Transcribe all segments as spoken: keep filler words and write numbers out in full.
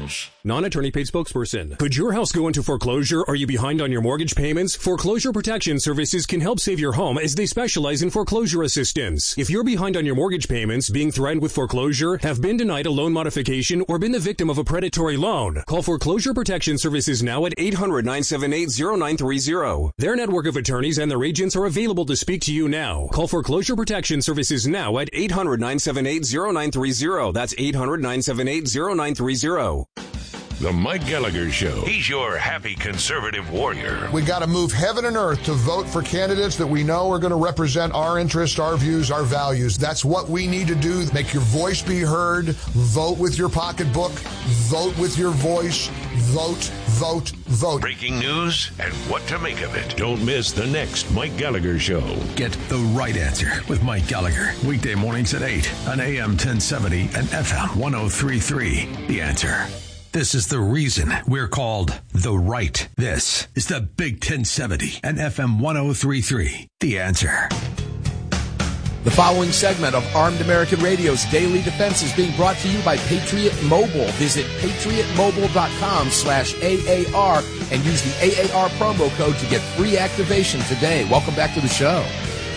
Homes. Non-attorney paid spokesperson. Could your house go into foreclosure? Are you behind on your mortgage payments? Foreclosure Protection Services can help save your home as they specialize in foreclosure assistance. If you're behind on your mortgage payments, being threatened with foreclosure, have been denied a loan modification, or been the victim of a predatory loan, call Foreclosure Protection Services now at eight hundred, nine seven eight, zero nine three zero. Their network of attorneys and their agents are available to speak to you now. Call Foreclosure Protection Services now at eight hundred, nine seven eight, zero nine three zero. That's eight hundred, nine seven eight, zero nine three zero. The Mike Gallagher Show. He's your happy conservative warrior. We got to move heaven and earth to vote for candidates that we know are going to represent our interests, our views, our values. That's what we need to do. Make your voice be heard. Vote with your pocketbook. Vote with your voice. Vote, vote, vote. Breaking news and what to make of it. Don't miss the next Mike Gallagher Show. Get the right answer with Mike Gallagher. Weekday mornings at eight on A M ten seventy and F M one oh three point three. The Answer. This is the reason we're called The Right. This is the Big ten seventy and F M one oh three point three. The Answer. The following segment of Armed American Radio's Daily Defense is being brought to you by Patriot Mobile. Visit patriotmobile.com slash AAR and use the A A R promo code to get free activation today. Welcome back to the show.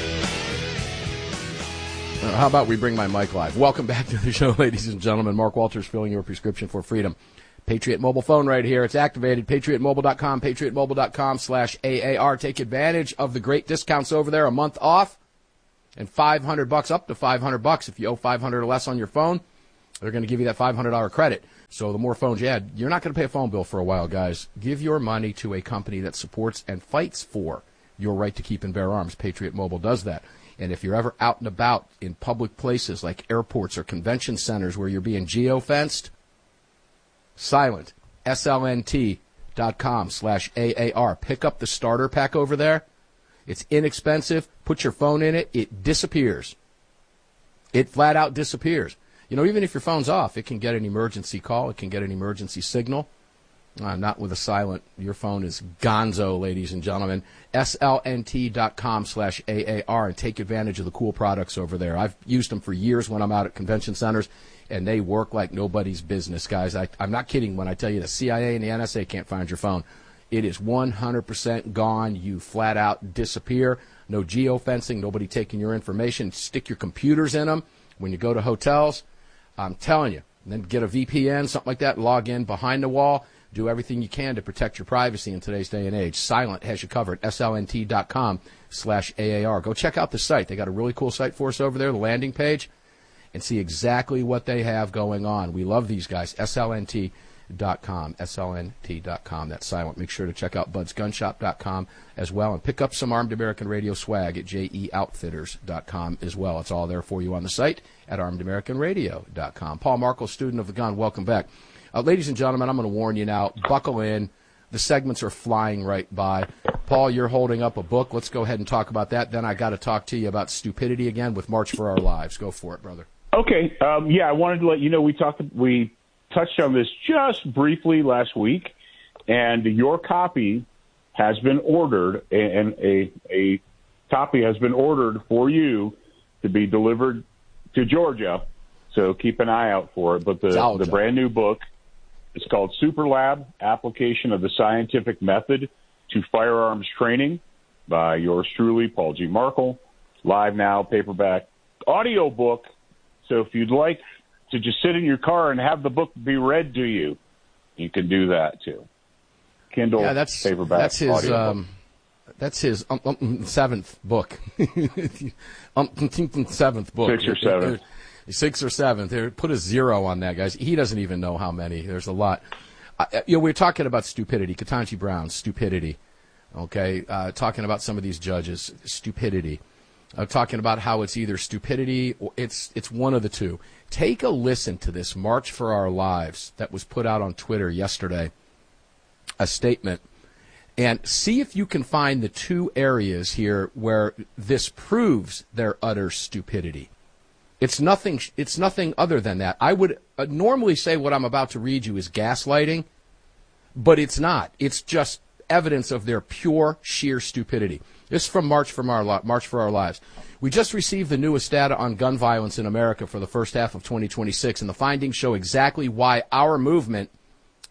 Uh, how about we bring my mic live? Welcome back to the show, ladies and gentlemen. Mark Walters filling your prescription for freedom. Patriot Mobile phone right here. It's activated. patriot mobile dot com, patriot mobile dot com slash A A R. Take advantage of the great discounts over there. A month off and five hundred bucks, up to five hundred bucks. If you owe five hundred or less on your phone, they're going to give you that five hundred dollars credit. So the more phones you add, you're not going to pay a phone bill for a while, guys. Give your money to a company that supports and fights for your right to keep and bear arms. Patriot Mobile does that. And if you're ever out and about in public places like airports or convention centers where you're being geo-fenced, Silent, S L N T dot com slash A A R. Pick up the starter pack over there. It's inexpensive. Put your phone in it. It disappears. It flat out disappears. You know, even if your phone's off, it can get an emergency call. It can get an emergency signal. Uh, not with a silent. Your phone is gonzo, ladies and gentlemen. S L N T dot com slash A A R and take advantage of the cool products over there. I've used them for years when I'm out at convention centers, and they work like nobody's business, guys. I, I'm not kidding when I tell you the C I A and the N S A can't find your phone. It is one hundred percent gone. You flat out disappear. No geofencing, nobody taking your information. Stick your computers in them when you go to hotels. I'm telling you. And then get a V P N, something like that, log in behind the wall. Do everything you can to protect your privacy in today's day and age. Silent has you covered. S L N T dot com slash A A R. Go check out the site. They got a really cool site for us over there, the landing page, and see exactly what they have going on. We love these guys. S L N T dot com. S L N T dot com. That's silent. Make sure to check out buds gun shop dot com as well, and pick up some Armed American Radio swag at J E outfitters dot com as well. It's all there for you on the site at armed american radio dot com. Paul Markel, student of the gun, welcome back. Uh, ladies and gentlemen, I'm going to warn you now. Buckle in. The segments are flying right by. Paul, you're holding up a book. Let's go ahead and talk about that. Then I got to talk to you about stupidity again with March for Our Lives. Go for it, brother. Okay. Um, yeah, I wanted to let you know we talked. We touched on this just briefly last week, and your copy has been ordered, and a a copy has been ordered for you to be delivered to Georgia. So keep an eye out for it. But the the brand new book. It's called Super Lab, Application of the Scientific Method to Firearms Training by yours truly, Paul G. Markel. Live now, paperback, audio book. So if you'd like to just sit in your car and have the book be read to you, you can do that too. Kindle, yeah, that's, paperback, that's his, audio um, book. That's his um, um, seventh book. um, seventh book. Six or seven. Six or seven. There, put a zero on that, guys. He doesn't even know how many. There's a lot. Uh, you know, we're talking about stupidity. Ketanji Brown, stupidity. Okay, uh, talking about some of these judges, stupidity. Uh, talking about how it's either stupidity or it's it's one of the two. Take a listen to this March for Our Lives that was put out on Twitter yesterday. A statement, and see if you can find the two areas here where this proves their utter stupidity. It's nothing. It's nothing other than that. I would uh, normally say what I'm about to read you is gaslighting, but it's not. It's just evidence of their pure, sheer stupidity. This is from March from Our Li- March for Our Lives. We just received the newest data on gun violence in America for the first half of twenty twenty-six, and the findings show exactly why our movement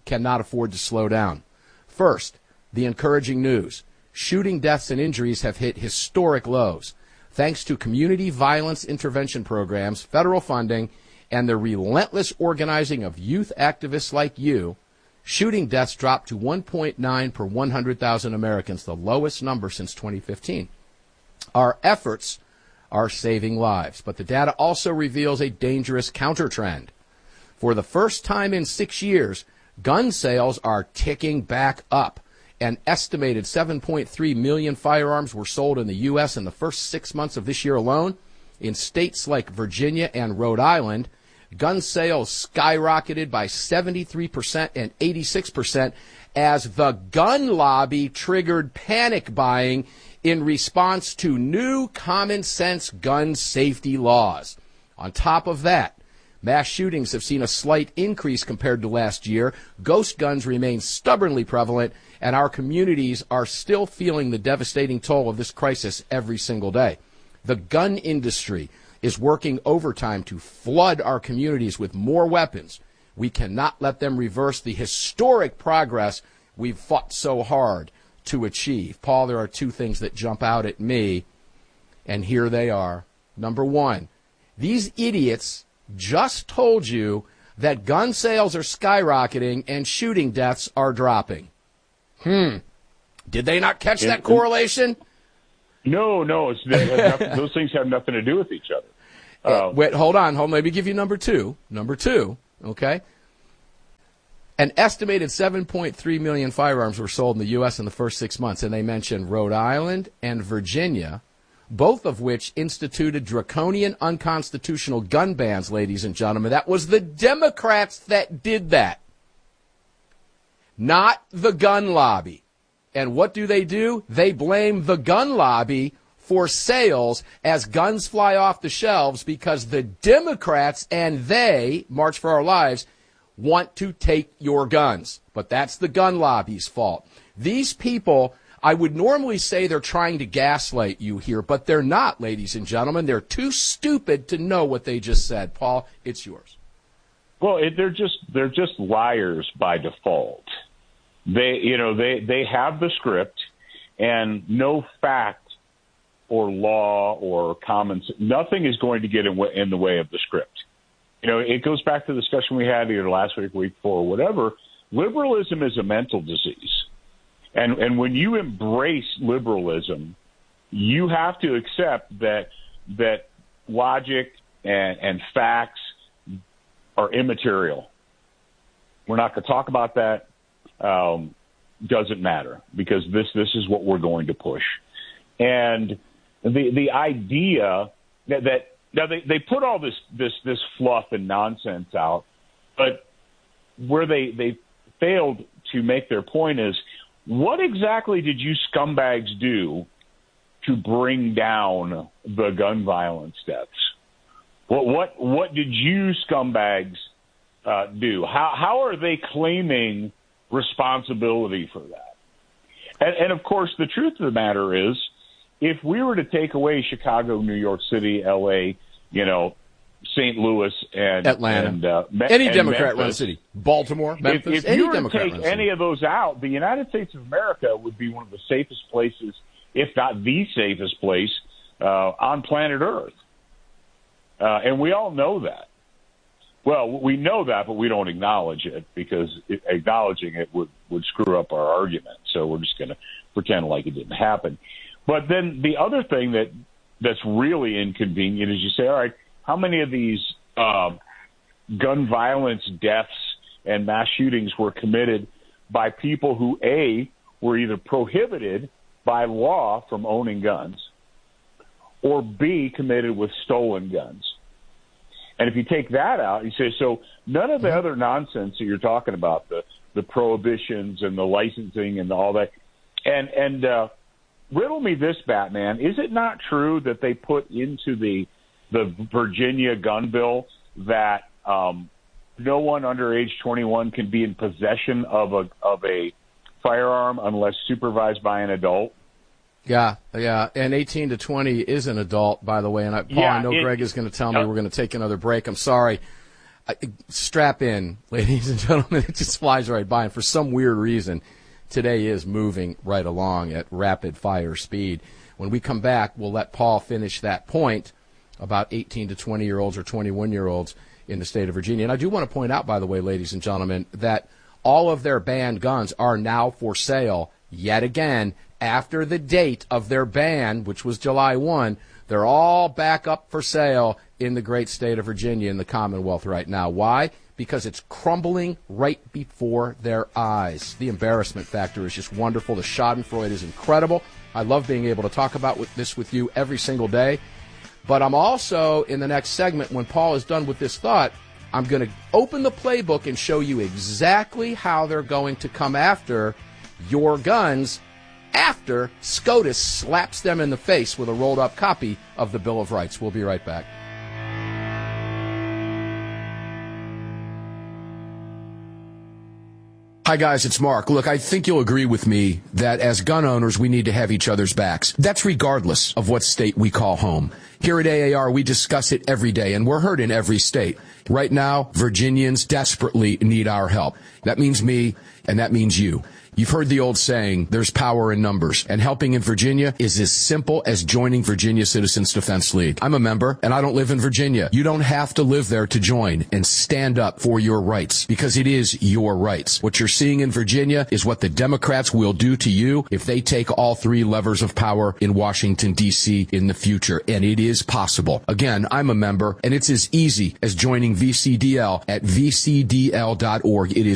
cannot afford to slow down. First, the encouraging news. Shooting deaths and injuries have hit historic lows. Thanks to community violence intervention programs, federal funding, and the relentless organizing of youth activists like you, shooting deaths dropped to one point nine per one hundred thousand Americans, the lowest number since twenty fifteen. Our efforts are saving lives, but the data also reveals a dangerous counter-trend. For the first time in six years, gun sales are ticking back up. An estimated seven point three million firearms were sold in the U S in the first six months of this year alone. In states like Virginia and Rhode Island, gun sales skyrocketed by seventy-three percent and eighty-six percent as the gun lobby triggered panic buying in response to new common-sense gun safety laws. On top of that, mass shootings have seen a slight increase compared to last year. Ghost guns remain stubbornly prevalent, and our communities are still feeling the devastating toll of this crisis every single day. The gun industry is working overtime to flood our communities with more weapons. We cannot let them reverse the historic progress we've fought so hard to achieve. Paul, there are two things that jump out at me, and here they are. Number one, these idiots just told you that gun sales are skyrocketing and shooting deaths are dropping. Hmm. Did they not catch that correlation? No, no. It's, nothing, those things have nothing to do with each other. Uh, Wait, hold on. Hold. Let me give you number two. Number two, okay? An estimated seven point three million firearms were sold in the U S in the first six months, and they mentioned Rhode Island and Virginia, both of which instituted draconian, unconstitutional gun bans, ladies and gentlemen. That was the Democrats that did that, not the gun lobby. And what do they do? They blame the gun lobby for sales as guns fly off the shelves because the Democrats and they, March for Our Lives, want to take your guns. But that's the gun lobby's fault. These people, I would normally say they're trying to gaslight you here, but they're not, ladies and gentlemen. They're too stupid to know what they just said. Paul, it's yours. Well, it, they're just they're just liars by default. They, you know, they, they have the script, and no fact or law or common sense, nothing is going to get in, in the way of the script. You know, it goes back to the discussion we had either last week, week before, whatever. Liberalism is a mental disease. And and when you embrace liberalism, you have to accept that that logic and, and facts are immaterial. We're not going to talk about that. Um, doesn't matter because this this is what we're going to push. And the the idea that, that now they, they put all this, this this fluff and nonsense out, but where they, they failed to make their point is, what exactly did you scumbags do to bring down the gun violence deaths? What what what did you scumbags uh, do? How how are they claiming responsibility for that? And, and of course, the truth of the matter is, if we were to take away Chicago, New York City, L A, you know, Saint Louis, and Atlanta, and, uh, any and Democrat-run city, Baltimore, Memphis, if, if any you were Democrat-run to take city. any of those out, the United States of America would be one of the safest places, if not the safest place, uh, on planet Earth. Uh, and we all know that. Well, we know that, but we don't acknowledge it because it, acknowledging it would, would screw up our argument. So we're just going to pretend like it didn't happen. But then the other thing that that's really inconvenient is you say, all right, how many of these um, gun violence deaths and mass shootings were committed by people who, A, were either prohibited by law from owning guns, or B, committed with stolen guns? And if you take that out, you say, so none of the other nonsense that you're talking about, the, the prohibitions and the licensing and all that, and, and uh, riddle me this, Batman, is it not true that they put into the the Virginia gun bill that um, no one under age twenty-one can be in possession of a of a firearm unless supervised by an adult? Yeah, yeah, and eighteen to twenty is an adult, by the way. And I, Paul, yeah, I know it, Greg is going to tell me uh, we're going to take another break. I'm sorry. I, strap in, ladies and gentlemen. It just flies right by. And for some weird reason, today is moving right along at rapid fire speed. When we come back, we'll let Paul finish that point about eighteen to twenty-year-olds or twenty-one-year-olds in the state of Virginia. And I do want to point out, by the way, ladies and gentlemen, that all of their banned guns are now for sale yet again after the date of their ban, which was July first. They're all back up for sale in the great state of Virginia, in the Commonwealth right now. Why? Because it's crumbling right before their eyes. The embarrassment factor is just wonderful. The schadenfreude is incredible. I love being able to talk about this with you every single day. But I'm also, in the next segment, when Paul is done with this thought, I'm going to open the playbook and show you exactly how they're going to come after your guns after SCOTUS slaps them in the face with a rolled-up copy of the Bill of Rights. We'll be right back. Hi, guys, it's Mark. Look, I think you'll agree with me that as gun owners, we need to have each other's backs. That's regardless of what state we call home. Here at A A R, we discuss it every day, and we're heard in every state. Right now, Virginians desperately need our help. That means me, and that means you. You've heard the old saying, there's power in numbers, and helping in Virginia is as simple as joining Virginia Citizens Defense League. I'm a member, and I don't live in Virginia. You don't have to live there to join and stand up for your rights, because it is your rights. What you're seeing in Virginia is what the Democrats will do to you if they take all three levers of power in Washington, D C in the future, and it is possible. Again, I'm a member, and it's as easy as joining V C D L at v c d l dot org. It is